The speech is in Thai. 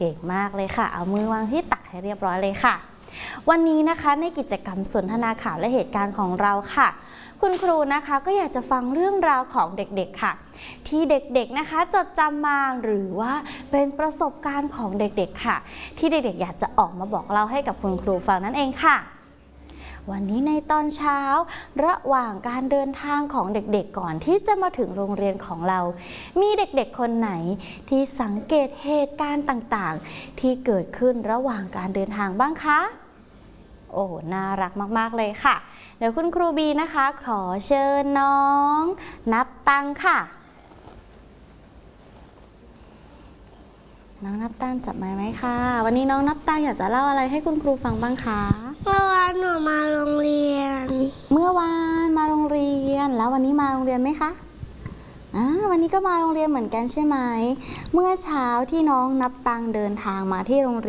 เก่งมากเลยค่ะเอามือวางที่ตักให้เรียบร้อยเลยค่ะวันนี้นะคะในกิจกรรมสนทนาข่าวและเหตุการณ์ของเราค่ะคุณครูนะคะก็อยากจะฟังเรื่องราวของเด็กๆค่ะที่เด็กๆนะคะจดจำมาหรือว่าเป็นประสบการณ์ของเด็กๆค่ะที่เด็กๆอยากจะออกมาบอกเล่าให้กับคุณครูฟังนั่นเองค่ะวันนี้ในตอนเช้าระหว่างการเดินทางของเด็กๆก่อนที่จะมาถึงโรงเรียนของเรามีเด็กๆคนไหนที่สังเกตเหตุการณ์ต่างๆที่เกิดขึ้นระหว่างการเดินทางบ้างคะโอ้น่ารักมากๆเลยค่ะเดี๋ยวคุณครูบีนะคะขอเชิญน้องนับตังค่ะน้องนับตังจับไมค์ไหมคะวันนี้น้องนับตังอยากจะเล่าอะไรให้คุณครูฟังบ้างคะเมื่อวานหนูมาโรงเรียนเมื่อวานมาโรงเรียนแล้ววันนี้มาโรงเรียนไหมคะวันนี้ก็มาโรงเรียนเหมือนกันใช่ไหมเมื่อเช้าที่น้องนับตังเดินทางมาที่โรงเรียน